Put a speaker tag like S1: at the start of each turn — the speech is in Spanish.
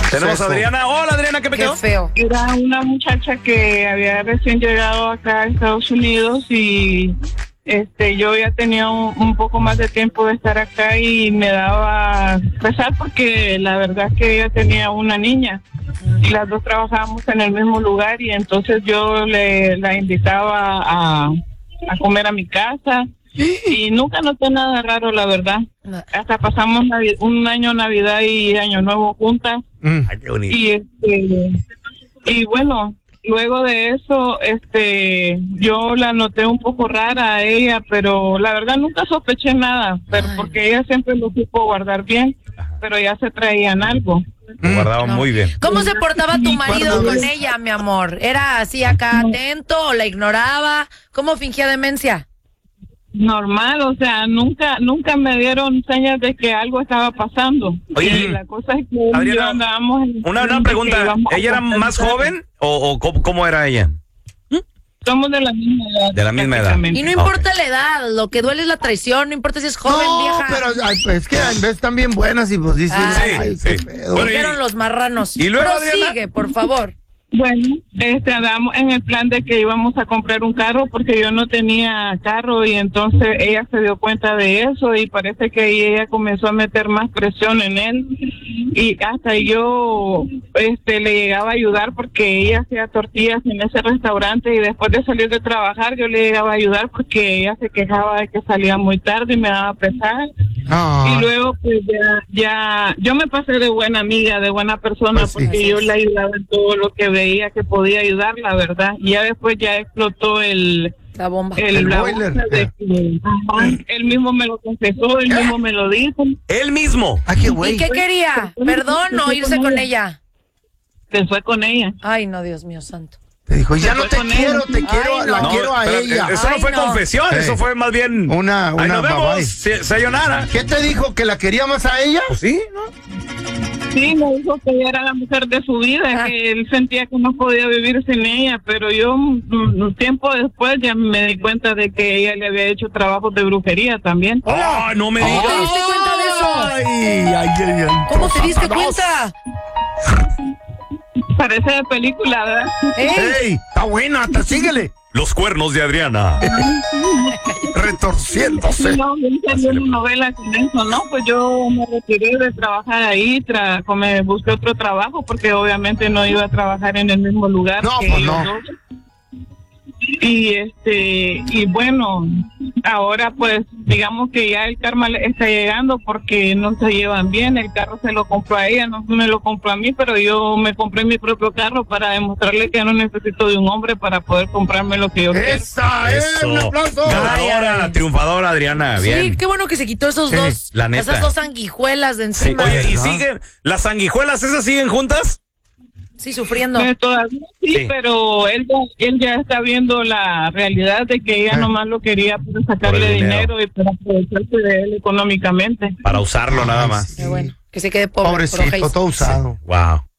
S1: Tenemos a Adriana. Hola, Adriana, ¿qué peteo?
S2: Qué feo.
S3: Era una muchacha que había recién llegado acá a Estados Unidos y yo ya tenía un poco más de tiempo de estar acá y me daba pesar porque la verdad es que ella tenía una niña y las dos trabajábamos en el mismo lugar y entonces yo la invitaba a comer a mi casa y nunca noté nada raro, la verdad. Hasta pasamos un año Navidad y Año Nuevo juntas.
S1: Ay, qué bonito.
S3: Y bueno, luego de eso, yo la noté un poco rara a ella, pero la verdad nunca sospeché nada, pero porque ella siempre lo supo guardar bien, pero ya se traían algo.
S1: Lo guardaban muy bien.
S2: ¿Cómo se portaba tu marido con ella, mi amor? ¿Era así acá atento o la ignoraba? ¿Cómo fingía demencia?
S3: Normal, o sea, nunca me dieron señas de que algo estaba pasando.
S1: Oye,
S3: y la cosa es que
S1: Adriana,
S3: yo andábamos
S1: una pregunta, ¿ella era más joven o cómo era ella?
S3: Somos de la misma edad.
S1: De la misma edad.
S3: prácticamente.
S2: Y no importa la edad, lo que duele es la traición, no importa si es joven, vieja.
S4: pero pues, es que en vez están bien buenas y pues dicen,
S2: Ay,
S4: qué
S1: sí.
S4: pedo.
S1: Bueno,
S2: Dijeron los marranos.
S1: ¿Y luego,
S2: Prosigue,
S1: Adriana?
S2: por favor.
S3: Bueno, andamos en el plan de que íbamos a comprar un carro porque yo no tenía carro y entonces ella se dio cuenta de eso y parece que ella comenzó a meter más presión en él y hasta yo le llegaba a ayudar porque ella hacía tortillas en ese restaurante y después de salir de trabajar yo le llegaba a ayudar porque ella se quejaba de que salía muy tarde y me daba pesar. Y luego pues ya yo me pasé de buena amiga, de buena persona,
S4: Pues sí.
S3: porque yo le ayudaba en todo lo que veía que podía ayudar, la verdad. Y ya después ya explotó
S2: La bomba.
S3: la
S4: boiler.
S3: bolsa de que, él mismo me lo confesó, él mismo me lo dijo.
S1: Él mismo.
S4: Ay, qué
S2: ¿Y
S4: güey.
S2: qué quería? ¿Perdón o irse con ella?
S3: Se fue con ella.
S2: Ay, no, Dios mío santo.
S4: Te dijo, ya
S3: Se
S4: no
S3: fue
S4: te
S3: con
S4: quiero,
S3: él.
S4: te quiero,
S2: Ay,
S4: la
S2: no.
S4: quiero a
S1: pero,
S4: ella.
S1: Eso no
S2: Ay,
S1: fue
S2: no.
S1: confesión, eso fue más bien
S4: Una
S1: Ahí nos
S4: babay.
S1: vemos, sayonara.
S4: ¿Qué te dijo? ¿Que la quería más a ella?
S1: Pues sí, ¿no?
S3: Sí, me dijo que ella era la mujer de su vida, que él sentía que no podía vivir sin ella, pero yo un tiempo después ya me di cuenta de que ella le había hecho trabajos de brujería también.
S1: ¡Ah, no me digas!
S2: ¿Te diste cuenta de eso?
S4: Ay.
S2: ¿Cómo te diste cuenta?
S3: Parece de película, ¿verdad?
S4: ¡Ey! Está buena, hasta síguele.
S1: Los cuernos de Adriana.
S4: Retorciéndose.
S3: No, yo salió una novela con eso, ¿no? Pues yo me retiré de trabajar ahí, me busqué otro trabajo porque obviamente no iba a trabajar en el mismo lugar
S4: No,
S3: que
S4: pues
S3: ellos
S4: no.
S3: dos. Y bueno, ahora pues digamos que ya el karma le está llegando porque no se llevan bien. El carro se lo compró a ella, no me lo compró a mí, pero yo me compré mi propio carro para demostrarle que no necesito de un hombre para poder comprarme lo que yo quiero.
S4: ¡Esa es! ¡Un aplauso!
S1: Ganadora, triunfadora, Adriana. Bien.
S2: Sí, qué bueno que se quitó esos dos,
S1: la neta.
S2: esas dos sanguijuelas de
S1: Sí,
S2: encima.
S1: oye, ¿y
S4: ¿no?
S1: siguen las sanguijuelas esas siguen juntas?
S2: Sí, sufriendo.
S3: Todavía sí,
S1: Sí.
S3: pero él ya está viendo la realidad de que ella nomás lo quería para sacarle
S1: Por el dinero.
S3: dinero y para aprovecharse de él económicamente.
S1: Para usarlo nada más.
S2: Qué bueno, que se quede pobre.
S4: Pobrecito, todo usado.
S1: Wow.